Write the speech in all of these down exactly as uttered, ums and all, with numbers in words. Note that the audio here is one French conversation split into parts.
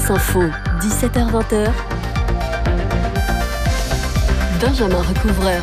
France Info, dix-sept heures vingt. Benjamin Recouvreur.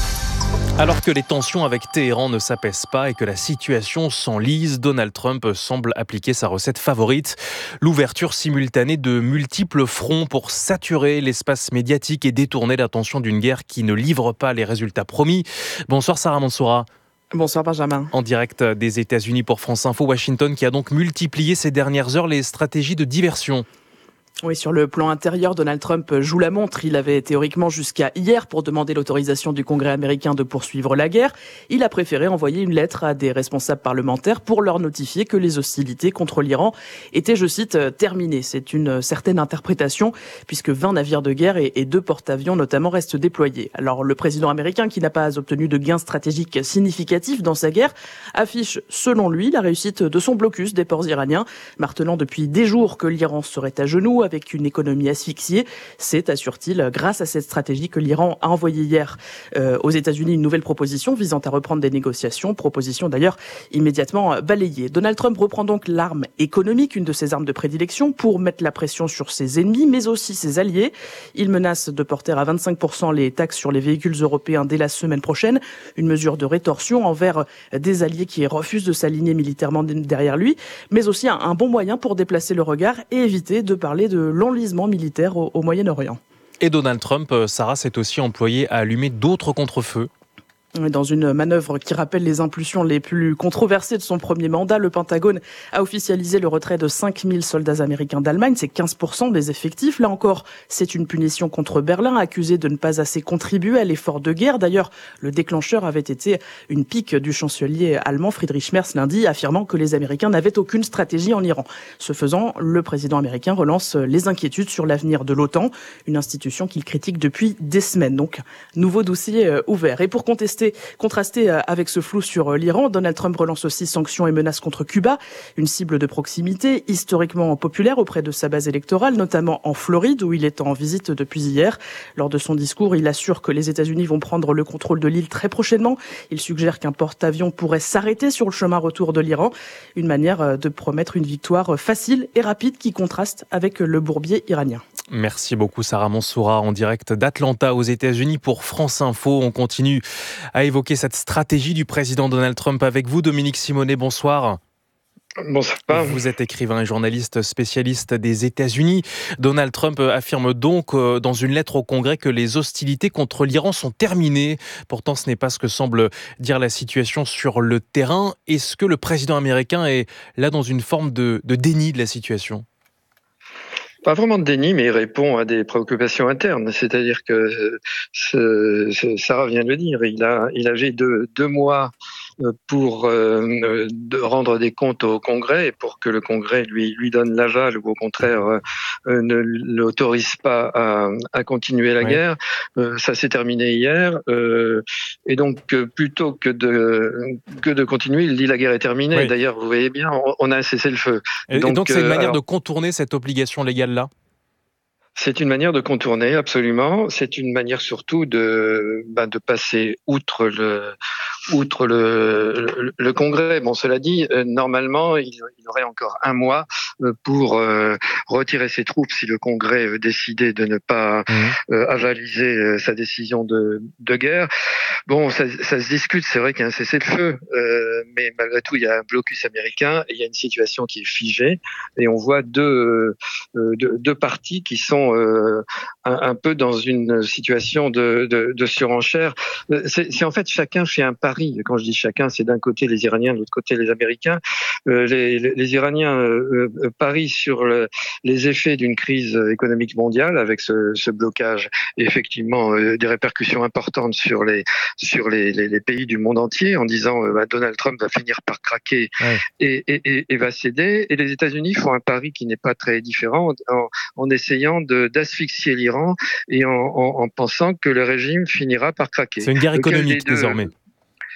Alors que les tensions avec Téhéran ne s'apaisent pas et que la situation s'enlise, Donald Trump semble appliquer sa recette favorite, l'ouverture simultanée de multiples fronts pour saturer l'espace médiatique et détourner l'attention d'une guerre qui ne livre pas les résultats promis. Bonsoir Sarah Mansoura. Bonsoir Benjamin. En direct des États-Unis pour France Info, Washington qui a donc multiplié ces dernières heures les stratégies de diversion. Oui, sur le plan intérieur, Donald Trump joue la montre. Il avait théoriquement jusqu'à hier pour demander l'autorisation du Congrès américain de poursuivre la guerre. Il a préféré envoyer une lettre à des responsables parlementaires pour leur notifier que les hostilités contre l'Iran étaient, je cite, terminées. C'est une certaine interprétation puisque vingt navires de guerre et deux porte-avions notamment restent déployés. Alors le président américain, qui n'a pas obtenu de gains stratégiques significatifs dans sa guerre, affiche selon lui la réussite de son blocus des ports iraniens, martelant depuis des jours que l'Iran serait à genoux avec une économie asphyxiée. C'est, assure-t-il, grâce à cette stratégie que l'Iran a envoyé hier euh, aux États-Unis une nouvelle proposition visant à reprendre des négociations, proposition d'ailleurs immédiatement balayée. Donald Trump reprend donc l'arme économique, une de ses armes de prédilection, pour mettre la pression sur ses ennemis, mais aussi ses alliés. Il menace de porter à vingt-cinq pour cent les taxes sur les véhicules européens dès la semaine prochaine, une mesure de rétorsion envers des alliés qui refusent de s'aligner militairement derrière lui, mais aussi un, un bon moyen pour déplacer le regard et éviter de parler de de l'enlisement militaire au, au Moyen-Orient. Et Donald Trump, Sarah, s'est aussi employé à allumer d'autres contre-feux. Dans une manœuvre qui rappelle les impulsions les plus controversées de son premier mandat, le Pentagone a officialisé le retrait de cinq mille soldats américains d'Allemagne. C'est quinze pour cent des effectifs. Là encore, c'est une punition contre Berlin, accusé de ne pas assez contribuer à l'effort de guerre. D'ailleurs, le déclencheur avait été une pique du chancelier allemand Friedrich Merz lundi, affirmant que les Américains n'avaient aucune stratégie en Iran. Ce faisant, le président américain relance les inquiétudes sur l'avenir de l'OTAN, une institution qu'il critique depuis des semaines. Donc, nouveau dossier ouvert. Et pour contester Contrasté avec ce flou sur l'Iran, Donald Trump relance aussi sanctions et menaces contre Cuba, une cible de proximité historiquement populaire auprès de sa base électorale, notamment en Floride où il est en visite depuis hier. Lors de son discours, il assure que les États-Unis vont prendre le contrôle de l'île très prochainement. Il suggère qu'un porte-avions pourrait s'arrêter sur le chemin retour de l'Iran, une manière de promettre une victoire facile et rapide qui contraste avec le bourbier iranien. Merci beaucoup Sarah Mansoura en direct d'Atlanta aux États-Unis pour France Info. On continue à évoquer cette stratégie du président Donald Trump avec vous, Dominique Simonet. Bonsoir. Bonsoir. Vous êtes écrivain et journaliste spécialiste des États-Unis. Donald Trump affirme donc dans une lettre au Congrès que les hostilités contre l'Iran sont terminées. Pourtant, ce n'est pas ce que semble dire la situation sur le terrain. Est-ce que le président américain est là dans une forme de, de déni de la situation ? Pas vraiment de déni, mais il répond à des préoccupations internes. C'est-à-dire que ce, ce, Sarah vient de le dire, il a, il avait deux, deux mois pour euh, de rendre des comptes au Congrès et pour que le Congrès lui, lui donne l'aval ou au contraire euh, ne l'autorise pas à, à continuer la oui. guerre. Euh, ça s'est terminé hier. Euh, et donc, plutôt que de, que de continuer, il dit la guerre est terminée. Oui. D'ailleurs, vous voyez bien, on, on a cessé le feu. Et donc, et donc c'est une manière alors, de contourner cette obligation légale-là ? C'est une manière de contourner, absolument. C'est une manière surtout de, ben, de passer outre le, outre le, le, le Congrès. Bon, cela dit, euh, normalement, il, il aurait encore un mois pour euh, retirer ses troupes si le Congrès euh, décidait de ne pas mmh. euh, avaliser euh, sa décision de, de guerre. Bon, ça, ça se discute. C'est vrai qu'il y a un cessez-le-feu, euh, mais malgré tout, il y a un blocus américain et il y a une situation qui est figée. Et on voit deux, euh, deux, deux partis qui sont Euh, un, un peu dans une situation de, de, de surenchère. C'est, c'est en fait chacun fait un pari. Quand je dis chacun, c'est d'un côté les Iraniens, de l'autre côté les Américains. Euh, les, les, les Iraniens euh, euh, parient sur le, les effets d'une crise économique mondiale avec ce, ce blocage et effectivement euh, des répercussions importantes sur les sur les, les, les pays du monde entier en disant euh, bah, Donald Trump va finir par craquer ouais. et, et, et, et va céder. Et les États-Unis font un pari qui n'est pas très différent en, en essayant de d'asphyxier l'Iran et en, en, en pensant que le régime finira par craquer. C'est une guerre économique désormais.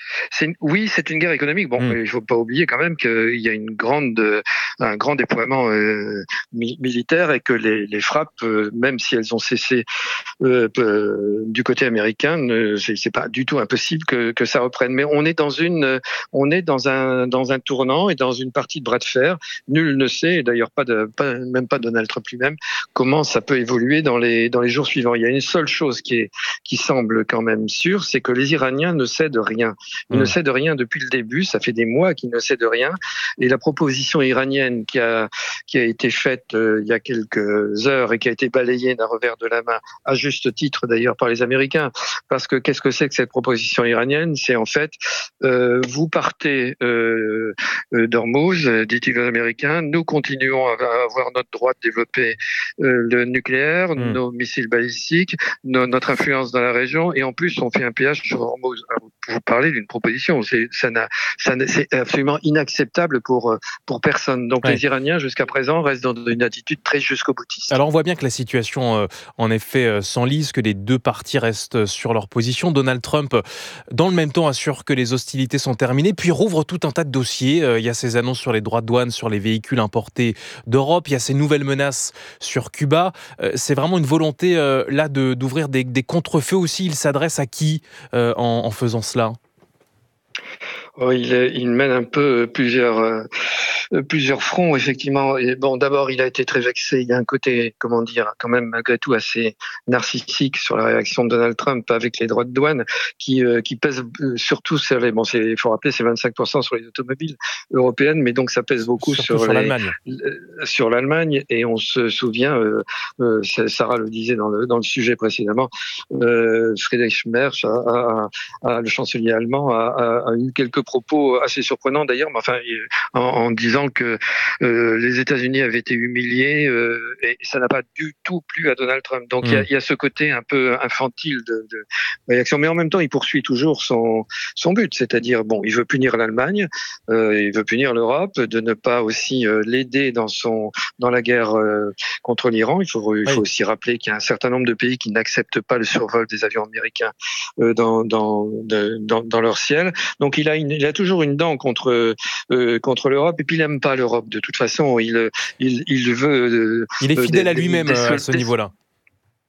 C'est une, oui, c'est une guerre économique. Bon, mmh. il ne faut pas oublier quand même qu'il y a une grande, un grand déploiement euh, mi- militaire et que les, les frappes, euh, même si elles ont cessé euh, euh, du côté américain, euh, c'est, c'est pas du tout impossible que, que ça reprenne. Mais on est dans une, on est dans un, dans un tournant et dans une partie de bras de fer. Nul ne sait, et d'ailleurs pas, de, pas même pas Donald Trump lui-même, comment ça peut évoluer dans les, dans les jours suivants. Il y a une seule chose qui est, qui semble quand même sûre, c'est que les Iraniens ne cèdent rien. Ils mmh. ne cèdent rien depuis le début. Ça fait des mois qu'ils ne cèdent rien. Et la proposition iranienne qui a, qui a été faite euh, il y a quelques heures et qui a été balayée d'un revers de la main, à juste titre d'ailleurs par les Américains, parce que qu'est-ce que c'est que cette proposition iranienne ? C'est en fait, euh, vous partez euh, d'Ormuz, dit-il aux Américains, nous continuons à avoir notre droit de développer euh, le nucléaire, mmh. nos missiles balistiques, no, notre influence dans la région, et en plus on fait un péage sur Ormuz. Alors, vous parlez d'une proposition, c'est, ça n'a, ça n'a, c'est absolument inacceptable pour, pour personne. Donc ouais. les Iraniens jusqu'à présent restent dans une attitude très jusqu'au boutiste. Alors on voit bien que la situation euh, en effet euh, s'enlise, que les deux parties restent sur leur position. Donald Trump, dans le même temps, assure que les hostilités sont terminées, puis rouvre tout un tas de dossiers. Euh, il y a ces annonces sur les droits de douane, sur les véhicules importés d'Europe, il y a ces nouvelles menaces sur Cuba. Euh, c'est vraiment une volonté euh, là de, d'ouvrir des, des contre-feux aussi. Il s'adresse à qui euh, en, en faisant cela ? Oh, il, il mène un peu plusieurs, euh, plusieurs fronts, effectivement. Et bon, d'abord, il a été très vexé. Il y a un côté, comment dire, quand même, malgré tout, assez narcissique sur la réaction de Donald Trump avec les droits de douane, qui, euh, qui pèsent surtout sur les, bon, c'est, il faut rappeler, c'est vingt-cinq pour cent sur les automobiles européennes, mais donc ça pèse beaucoup sur, sur, les, l'Allemagne. sur l'Allemagne. Et on se souvient, euh, euh, Sarah le disait dans le, dans le sujet précédemment, euh, Friedrich Merz, a, a, a, le chancelier allemand, a, a, a eu quelques propos assez surprenants d'ailleurs, mais enfin, en, en disant que euh, les États-Unis avaient été humiliés euh, et ça n'a pas du tout plu à Donald Trump. Donc il mmh. y, y a ce côté un peu infantile de, de réaction, mais en même temps, il poursuit toujours son son but, c'est-à-dire bon, il veut punir l'Allemagne, euh, il veut punir l'Europe, de ne pas aussi euh, l'aider dans son dans la guerre euh, contre l'Iran. Il faut il faut oui. aussi rappeler qu'il y a un certain nombre de pays qui n'acceptent pas le survol des avions américains euh, dans dans, de, dans dans leur ciel. Donc il a une il a toujours une dent contre euh, contre l'Europe, et puis il n'aime pas l'Europe de toute façon. Il il il veut. Euh, il est fidèle euh, des, à lui-même des, des, à ce des, niveau-là. Pardon ?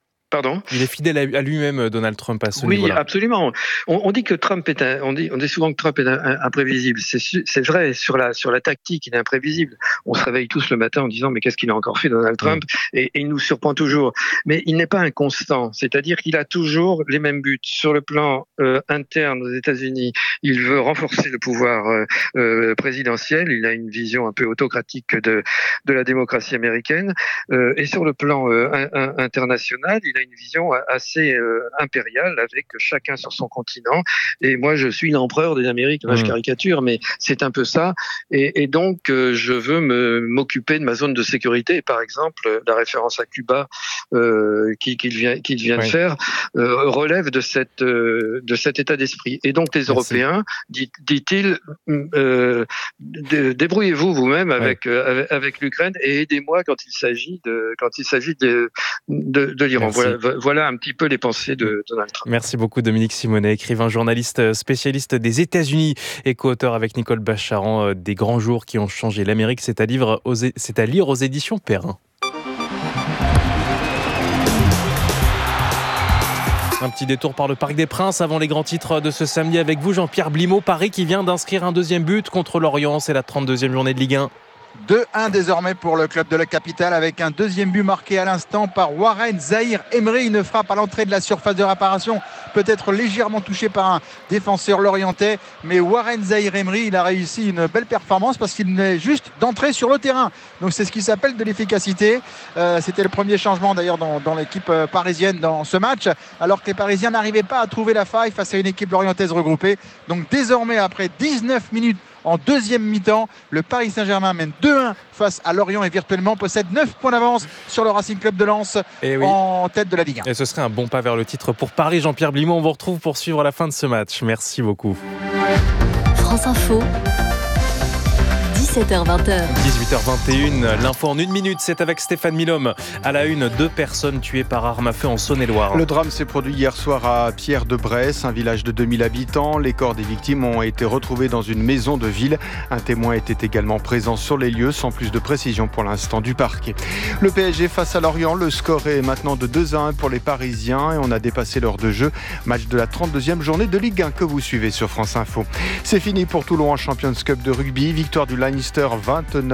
Il est fidèle à lui-même, Donald Trump, à ce oui, niveau-là. Oui, absolument. On, on dit que Trump est un, on dit, on dit souvent que Trump est un, un, imprévisible. C'est, c'est vrai, sur la, sur la tactique, il est imprévisible. On se réveille tous le matin en disant, mais qu'est-ce qu'il a encore fait, Donald Trump ? mmh. et, et il nous surprend toujours. Mais il n'est pas inconstant. C'est-à-dire qu'il a toujours les mêmes buts. Sur le plan euh, interne aux États-Unis, il veut renforcer le pouvoir euh, euh, présidentiel. Il a une vision un peu autocratique de, de la démocratie américaine. Euh, et sur le plan euh, un, un, international, il a une vision assez euh, impériale, avec chacun sur son continent. Et moi, je suis l'empereur des Amériques. Là, mmh. je caricature, mais c'est un peu ça. Et, et donc, euh, je veux me, m'occuper de ma zone de sécurité. Et par exemple, la référence à Cuba euh, qu'il, qu'il vient, qu'il vient oui. de faire euh, relève de, cette, euh, de cet état d'esprit. Et donc, les Merci. Européens, dit, dit-il, euh, dé, débrouillez-vous vous-même avec, oui. euh, avec, avec l'Ukraine et aidez-moi quand il s'agit de, quand il s'agit de, de, de l'Iran. Voilà, voilà un petit peu les pensées de Donald Trump. Merci beaucoup Dominique Simonet, écrivain, journaliste spécialiste des États-Unis et co-auteur avec Nicole Bacharan des grands jours qui ont changé l'Amérique. C'est à, livre aux, c'est à lire aux éditions Perrin. Un petit détour par le Parc des Princes avant les grands titres de ce samedi avec vous, Jean-Pierre Blimaud. Paris qui vient d'inscrire un deuxième but contre Lorient. C'est la trente-deuxième journée de Ligue un. deux un désormais pour le club de la capitale, avec un deuxième but marqué à l'instant par Warren Zahir Emery. Une frappe à l'entrée de la surface de réparation, peut-être légèrement touché par un défenseur lorientais, mais Warren Zahir Emery, il a réussi une belle performance parce qu'il venait juste d'entrer sur le terrain. Donc c'est ce qui s'appelle de l'efficacité. Euh, c'était le premier changement d'ailleurs dans, dans l'équipe parisienne dans ce match, alors que les Parisiens n'arrivaient pas à trouver la faille face à une équipe lorientaise regroupée. Donc désormais, après dix-neuf minutes en deuxième mi-temps, le Paris Saint-Germain mène deux un face à Lorient et virtuellement possède neuf points d'avance sur le Racing Club de Lens oui. en tête de la Ligue un. Et ce serait un bon pas vers le titre pour Paris. Jean-Pierre Blimaud, on vous retrouve pour suivre la fin de ce match. Merci beaucoup. France Info, dix-sept heures vingt. dix-huit heures vingt et une, l'info en une minute, c'est avec Stéphane Milhomme. À la une, deux personnes tuées par arme à feu en Saône-et-Loire. Le drame s'est produit hier soir à Pierre-de-Bresse, un village de deux mille habitants. Les corps des victimes ont été retrouvés dans une maison de ville. Un témoin était également présent sur les lieux, sans plus de précision pour l'instant du parquet. Le P S G face à Lorient, le score est maintenant de deux à un pour les Parisiens et on a dépassé l'heure de jeu. Match de la trente-deuxième journée de Ligue un que vous suivez sur France Info. C'est fini pour Toulon en Champions Cup de rugby. Victoire du Leinster vingt-neuf